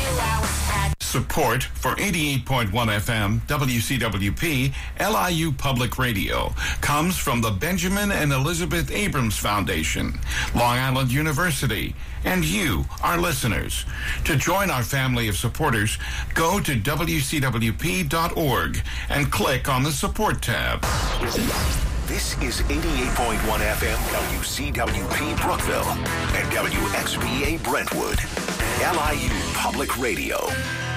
Support for 88.1 FM WCWP LIU Public Radio comes from the Benjamin and Elizabeth Abrams Foundation, Long Island University, and you, our listeners. To join our family of supporters, go to WCWP.org and click on the Support tab. This is 88.1 FM WCWP Brookville and WXVA Brentwood, LIU Public Radio.